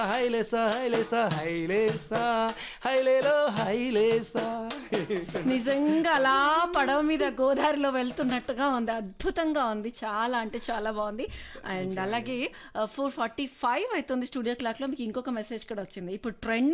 హైలేసా హైలేసా హైలేసా హైలేలో హైలేసా. నిజంగా అలా పడవ మీద గోదావరిలో వెళ్తున్నట్టుగా ఉంది, అద్భుతంగా ఉంది, చాలా అంటే చాలా బాగుంది. అండ్ అలాగే 4:45 అవుతుంది స్టూడియో క్లాక్లో. మీకు ఇంకొక మెసేజ్ కూడా వచ్చింది. ఇప్పుడు ట్రెండ్